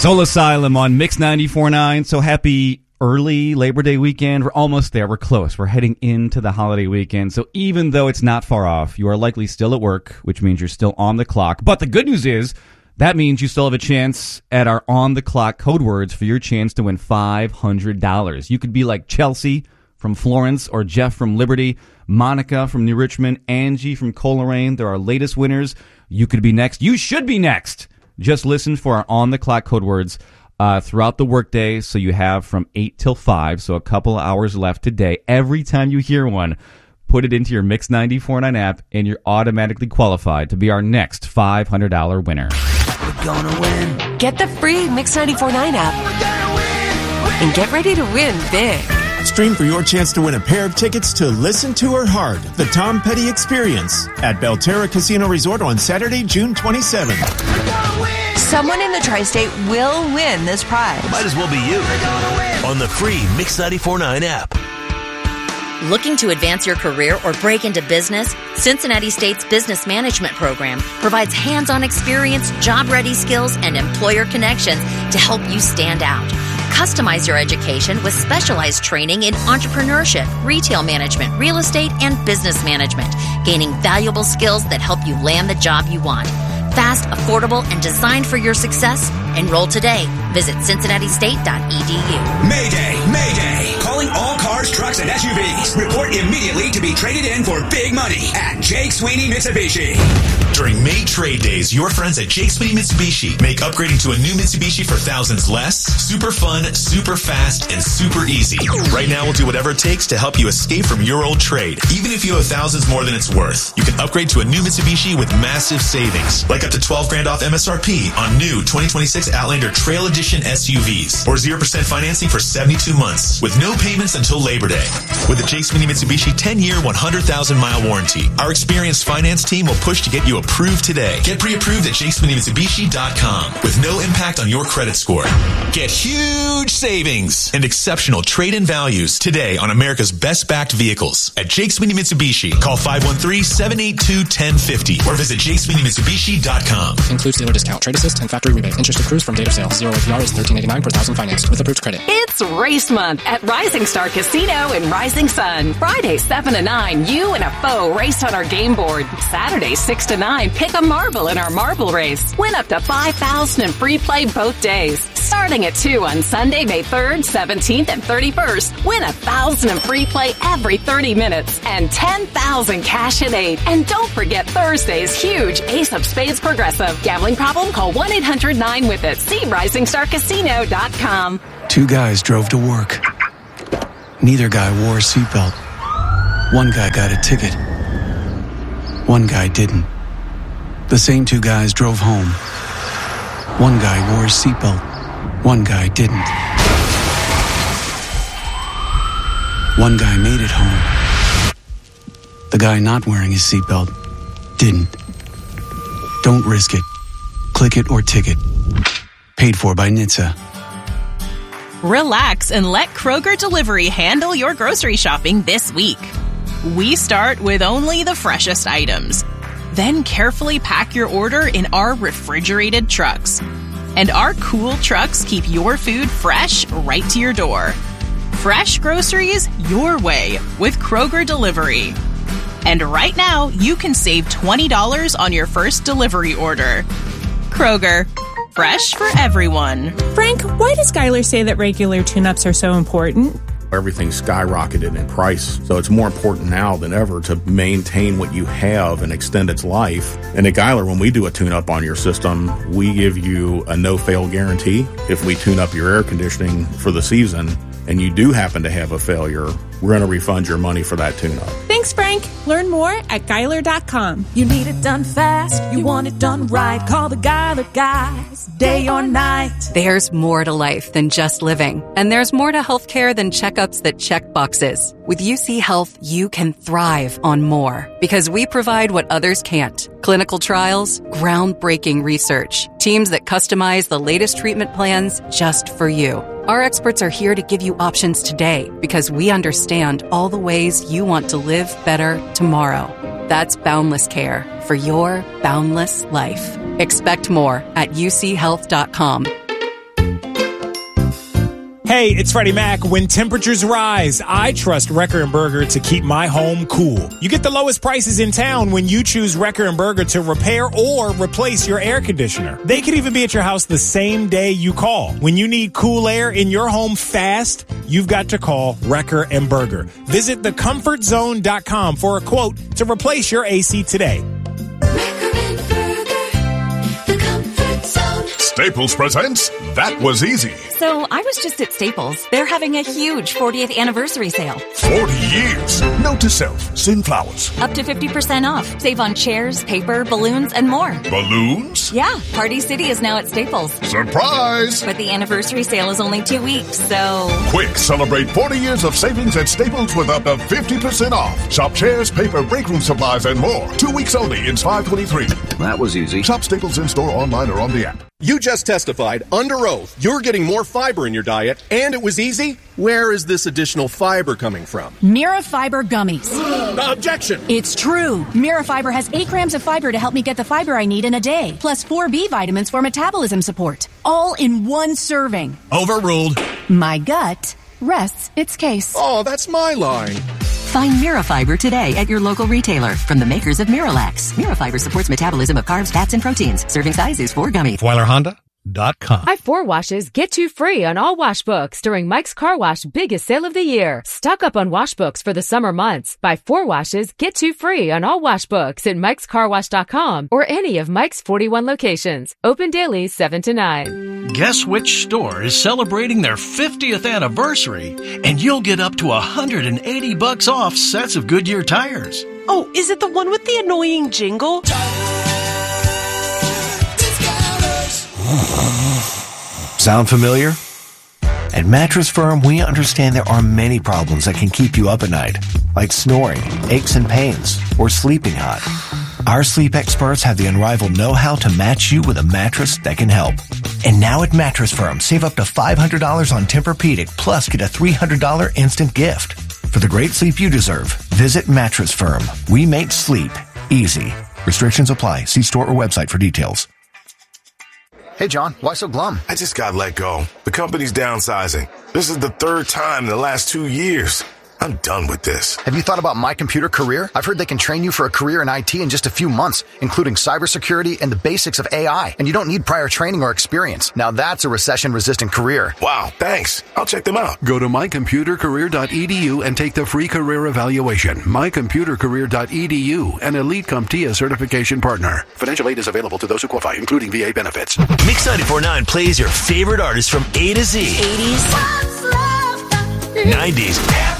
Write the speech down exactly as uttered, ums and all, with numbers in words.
Soul Asylum on Mix ninety-four point nine. So happy early Labor Day weekend. We're almost there. We're close. We're heading into the holiday weekend. So even though it's not far off, you are likely still at work, which means you're still on the clock. But the good news is that means you still have a chance at our on-the-clock code words for your chance to win five hundred dollars. You could be like Chelsea from Florence or Jeff from Liberty, Monica from New Richmond, Angie from Coleraine. They're our latest winners. You could be next. You should be next. Just listen for our on-the-clock code words uh, throughout the workday, so you have from eight till five, so a couple of hours left today. Every time you hear one, put it into your Mix ninety-four point nine app, and you're automatically qualified to be our next five hundred dollars winner. We're gonna win. Get the free Mix ninety-four point nine app and get ready to win big. Stream for your chance to win a pair of tickets to Listen to Her Heart, the Tom Petty Experience at Belterra Casino Resort on Saturday, June twenty-seventh. Someone in the tri-state will win this prize. Might as well be you. On the free Mix ninety-four point nine app. Looking to advance your career or break into business? Cincinnati State's Business Management Program provides hands-on experience, job-ready skills, and employer connections to help you stand out. Customize your education with specialized training in entrepreneurship, retail management, real estate, and business management, gaining valuable skills that help you land the job you want. Fast, affordable, and designed for your success? Enroll today. Visit cincinnati state dot e d u. Mayday! Mayday! Calling all cars, trucks, and S U Vs. Report immediately to be traded in for big money at Jake Sweeney Mitsubishi. During May Trade Days, your friends at Jake Sweeney Mitsubishi make upgrading to a new Mitsubishi for thousands less, super fun, super fast, and super easy. Right now, we'll do whatever it takes to help you escape from your old trade. Even if you have thousands more than it's worth, you can upgrade to a new Mitsubishi with massive savings, like up to twelve grand off M S R P on new twenty twenty-six Outlander Trail Edition S U Vs, or zero percent financing for seventy-two months, with no payments until Labor Day. With the Jake Sweeney Mitsubishi ten-year, one hundred thousand mile warranty, our experienced finance team will push to get you approved today. Get pre-approved at jake sweeney mitsubishi dot com with no impact on your credit score. Get huge savings and exceptional trade-in values today on America's best-backed vehicles at Jake Sweeney Mitsubishi. Call five one three, seven eight two, one zero five zero or visit jake sweeney mitsubishi dot com. Includes dealer discount, trade assist, and factory rebate. Interest accrues from date of sale. Zero A P R is thirteen eighty-nine per thousand financed with approved credit. It's race month at Rising Star Casino in Rising Sun. Friday, seven to nine, you and a foe race on our game board. Saturday, six to nine, pick a marble in our marble race. Win up to five thousand dollars in free play both days. Starting at two on Sunday, May third, seventeenth, and thirty-first. Win one thousand dollars in free play every thirty minutes and ten thousand dollars cash at eight. And don't forget Thursday's huge Ace of Spades Progressive. Gambling problem? Call one eight hundred nine with it. See rising star casino dot com. Two guys drove to work. Neither guy wore a seatbelt. One guy got a ticket. One guy didn't. The same two guys drove home. One guy wore a seatbelt. One guy didn't. One guy made it home. The guy not wearing his seatbelt didn't. Don't risk it. Click it or ticket. Paid for by N H T S A. Relax and let Kroger Delivery handle your grocery shopping this week. We start with only the freshest items. Then carefully pack your order in our refrigerated trucks. And our cool trucks keep your food fresh right to your door. Fresh groceries your way with Kroger Delivery. And right now, you can save twenty dollars on your first delivery order. Kroger, fresh for everyone. Frank, why does Skylar say that regular tune-ups are so important? Everything's skyrocketed in price, so it's more important now than ever to maintain what you have and extend its life. And at Geiler, when we do a tune-up on your system, we give you a no-fail guarantee. If we tune up your air conditioning for the season and you do happen to have a failure, we're going to refund your money for that tune-up. Thanks, Frank. Learn more at Geiler dot com. You need it done fast. You want it done right. Call the Geiler guys, day or night. There's more to life than just living. And there's more to healthcare than checkups that check boxes. With U C Health, you can thrive on more. Because we provide what others can't. Clinical trials, groundbreaking research, teams that customize the latest treatment plans just for you. Our experts are here to give you options today because we understand all the ways you want to live better tomorrow. That's Boundless Care for your boundless life. Expect more at u c health dot com. Hey, it's Freddie Mac. When temperatures rise, I trust Wrecker and Berger to keep my home cool. You get the lowest prices in town when you choose Wrecker and Berger to repair or replace your air conditioner. They could even be at your house the same day you call. When you need cool air in your home fast, you've got to call Wrecker and Berger. Visit the comfort zone dot com for a quote to replace your A C today. Staples presents That Was Easy. So I was just at Staples. They're having a huge fortieth anniversary sale. forty years. Note to self, send flowers. Up to fifty percent off. Save on chairs, paper, balloons, and more. Balloons? Yeah, Party City is now at Staples. Surprise! But the anniversary sale is only two weeks, so... Quick, celebrate forty years of savings at Staples with up to fifty percent off. Shop chairs, paper, break room supplies, and more. Two weeks only. It's five twenty-three. That was easy. Shop Staples in-store, online, or on the app. You just testified under oath you're getting more fiber in your diet, and it was easy? Where is this additional fiber coming from? Mirafiber gummies. Objection! It's true. Mirafiber has eight grams of fiber to help me get the fiber I need in a day, plus four B vitamins for metabolism support. All in one serving. Overruled. My gut rests its case. Oh, that's my line. Find Mirafiber today at your local retailer from the makers of Miralax. Mirafiber supports metabolism of carbs, fats, and proteins. Serving size is four gummy. Weiler Honda dot com. Buy four washes, get two free on all wash books during Mike's Car Wash biggest sale of the year. Stock up on wash books for the summer months. Buy four washes, get two free on all wash books at Mikes Car Wash dot com or any of Mike's forty-one locations. Open daily seven to nine. Guess which store is celebrating their fiftieth anniversary, and you'll get up to one hundred eighty bucks off sets of Goodyear tires. Oh, is it the one with the annoying jingle? Sound familiar? At Mattress Firm, we understand there are many problems that can keep you up at night, like snoring, aches and pains, or sleeping hot. Our sleep experts have the unrivaled know-how to match you with a mattress that can help. And now at Mattress Firm, save up to five hundred dollars on Tempur-Pedic, plus get a three hundred dollars instant gift. For the great sleep you deserve, visit Mattress Firm. We make sleep easy. Restrictions apply. See store or website for details. Hey, John, why so glum? I just got let go. The company's downsizing. This is the third time in the last two years. I'm done with this. Have you thought about My Computer Career? I've heard they can train you for a career in I T in just a few months, including cybersecurity and the basics of A I. And you don't need prior training or experience. Now that's a recession-resistant career. Wow, thanks. I'll check them out. Go to my computer career dot e d u and take the free career evaluation. my computer career dot e d u, an Elite CompTIA certification partner. Financial aid is available to those who qualify, including V A benefits. Mix ninety-four point nine plays your favorite artists from A to Z. eighties. nineties.